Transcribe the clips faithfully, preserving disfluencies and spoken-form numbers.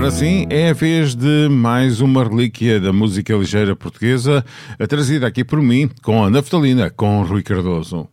Agora sim, é a vez de mais uma relíquia da música ligeira portuguesa, trazida aqui por mim, com a Naftalina, com Rui Cardoso.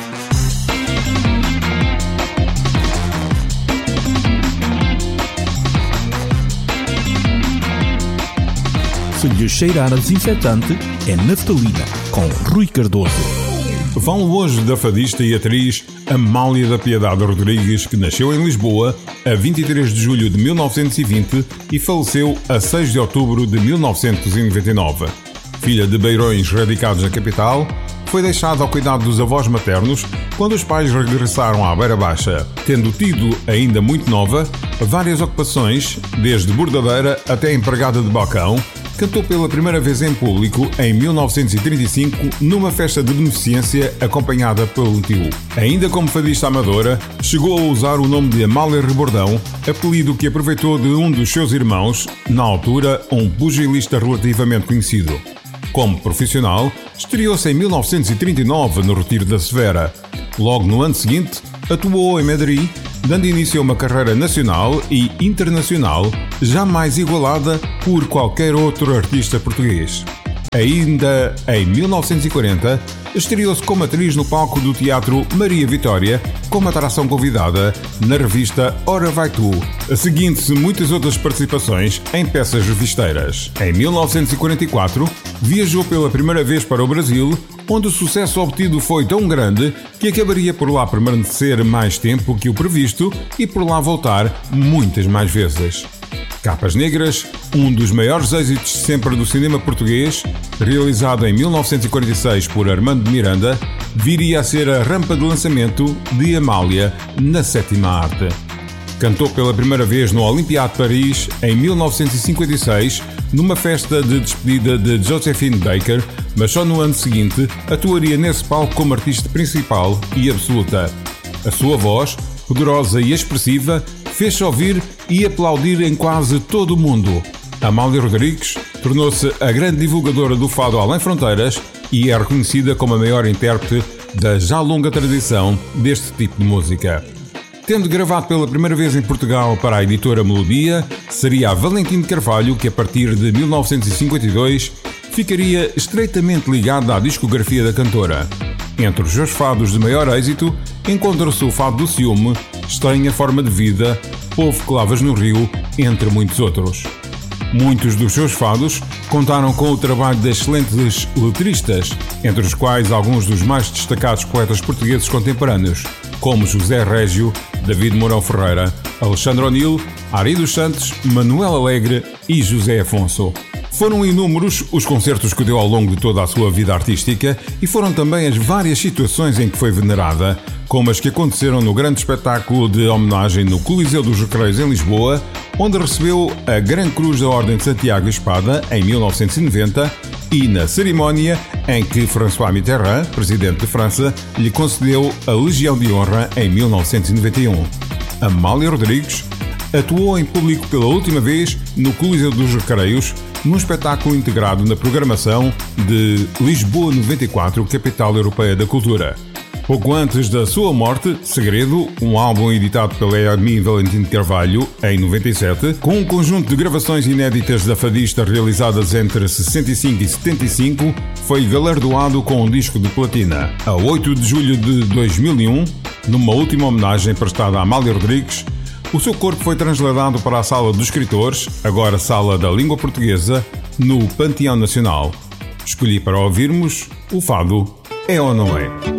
Se lhe cheirar a desinfetante, é Naftalina, com Rui Cardoso. Falo hoje da fadista e atriz Amália da Piedade Rodrigues, que nasceu em Lisboa a vinte e três de julho de mil novecentos e vinte e faleceu a seis de outubro de mil novecentos e noventa e nove. Filha de beirões radicados na capital, foi deixada ao cuidado dos avós maternos quando os pais regressaram à Beira Baixa, tendo tido, ainda muito nova, várias ocupações, desde bordadeira até empregada de balcão. Cantou pela primeira vez em público em mil novecentos e trinta e cinco numa festa de beneficência acompanhada pelo tio. Ainda como fadista amadora, chegou a usar o nome de Amália Rebordão, apelido que aproveitou de um dos seus irmãos, na altura um pugilista relativamente conhecido. Como profissional, estreou-se em mil novecentos e trinta e nove no Retiro da Severa. Logo no ano seguinte, atuou em Madrid, dando início a uma carreira nacional e internacional jamais igualada por qualquer outro artista português. Ainda em mil novecentos e quarenta, estreou-se como atriz no palco do Teatro Maria Vitória, como atração convidada na revista Ora Vai Tu, seguindo-se muitas outras participações em peças revisteiras. Em mil novecentos e quarenta e quatro, viajou pela primeira vez para o Brasil, onde o sucesso obtido foi tão grande que acabaria por lá permanecer mais tempo que o previsto e por lá voltar muitas mais vezes. Capas Negras, um dos maiores êxitos sempre do cinema português, realizado em mil novecentos e quarenta e seis por Armando de Miranda, viria a ser a rampa de lançamento de Amália na sétima arte. Cantou pela primeira vez no Olympiade de Paris em mil novecentos e cinquenta e seis, numa festa de despedida de Josephine Baker, mas só no ano seguinte atuaria nesse palco como artista principal e absoluta. A sua voz, poderosa e expressiva, fez-se ouvir e aplaudir em quase todo o mundo. Amália Rodrigues tornou-se a grande divulgadora do fado além fronteiras e é reconhecida como a maior intérprete da já longa tradição deste tipo de música. Tendo gravado pela primeira vez em Portugal para a editora Melodia, seria a Valentim de Carvalho que, a partir de mil novecentos e cinquenta e dois, ficaria estreitamente ligada à discografia da cantora. Entre os seus fados de maior êxito, encontra-se o Fado do Ciúme, Estranha Forma de Vida, Povo que Lavas no Rio, entre muitos outros. Muitos dos seus fados contaram com o trabalho de excelentes letristas, entre os quais alguns dos mais destacados poetas portugueses contemporâneos, como José Régio, David Mourão Ferreira, Alexandre O'Neill, Ari dos Santos, Manuel Alegre e José Afonso. Foram inúmeros os concertos que deu ao longo de toda a sua vida artística e foram também as várias situações em que foi venerada, como as que aconteceram no grande espetáculo de homenagem no Coliseu dos Recreios em Lisboa, onde recebeu a Grande Cruz da Ordem de Santiago e Espada em mil novecentos e noventa, e na cerimónia em que François Mitterrand, presidente de França, lhe concedeu a Legião de Honra em mil novecentos e noventa e um. Amália Rodrigues atuou em público pela última vez no Coliseu dos Recreios, num espetáculo integrado na programação de Lisboa noventa e quatro, Capital Europeia da Cultura. Pouco antes da sua morte, Segredo, um álbum editado pela E A M I Valentim de Carvalho em noventa e sete, com um conjunto de gravações inéditas da fadista realizadas entre sessenta e cinco e setenta e cinco, foi galardoado com um disco de platina. A oito de julho de dois mil e um, numa última homenagem prestada a Amália Rodrigues, o seu corpo foi trasladado para a Sala dos Escritores, agora Sala da Língua Portuguesa, no Panteão Nacional. Escolhi para ouvirmos o fado É ou Não É?